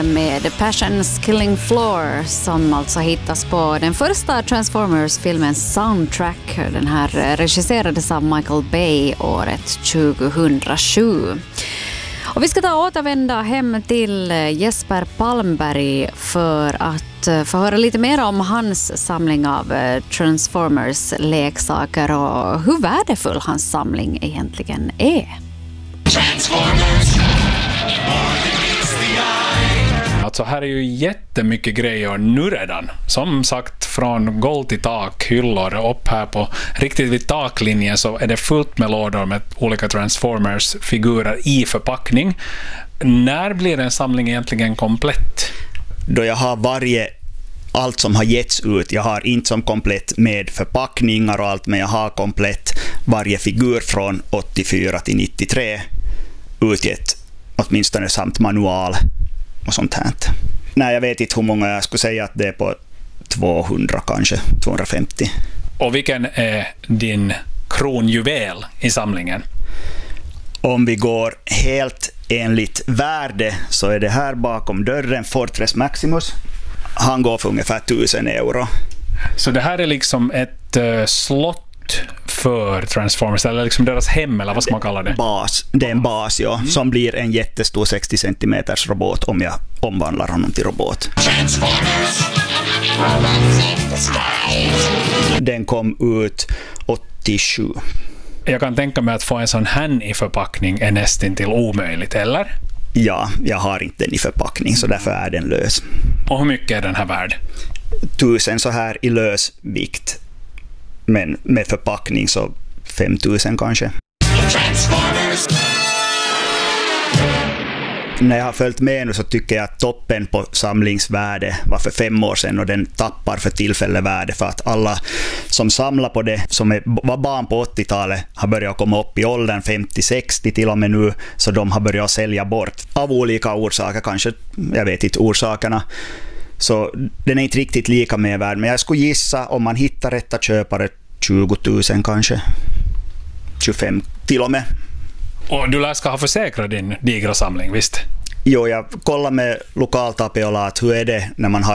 med Passion's Killing Floor som alltså hittas på den första Transformers-filmens soundtrack. Den här regisserades av Michael Bay året 2007. Och vi ska återvända hem till Jesper Palmberg för att få höra lite mer om hans samling av Transformers-leksaker och hur värdefull hans samling egentligen är. Alltså här är ju jättemycket grejer nu redan. Som sagt, från golv till tak, hyllor upp här på riktigt vid taklinjen så är det fullt med lådor med olika Transformers-figurer i förpackning. När blir en samling egentligen komplett? Då jag har allt som har getts ut. Jag har inte som komplett med förpackningar och allt, men jag har komplett varje figur från 84 till 93 utgett, åtminstone samt manual och sånt här. Nej, jag vet inte hur många, jag skulle säga att det är på 200 kanske, 250. Och vilken är din kronjuvel i samlingen? Om vi går helt enligt värde så är det här bakom dörren Fortress Maximus. Han går för ungefär 1000 euro. Så det här är liksom ett slott för Transformers, eller liksom deras hem, eller vad ska man kalla det? Det är en bas, ja, som blir en jättestor 60 cm robot om jag omvandlar honom till robot. Den kom ut 87. Jag kan tänka mig att få en sån här i förpackning är nästan till omöjligt, eller? Ja, jag har inte den i förpackning så därför är den lös. Och hur mycket är den här värd? 1000 så här i lös vikt. Men med förpackning så 5000 kanske. När jag har följt med nu så tycker jag att toppen på samlingsvärde var för 5 år sedan och den tappar för tillfällevärde för att alla som samlar på det som var barn på 80-talet har börjat komma upp i åldern 50-60 till och med nu, så de har börjat sälja bort av olika orsaker, kanske, jag vet inte orsakerna. Så den är inte riktigt lika med värd, men jag skulle gissa om man hittar rätta köpare 20 000 kanske, 25 till och med. Och du ska ha försäkrat din digra samling, visst? Jo, jag kollar med lokal Tapiola att hur är det när man har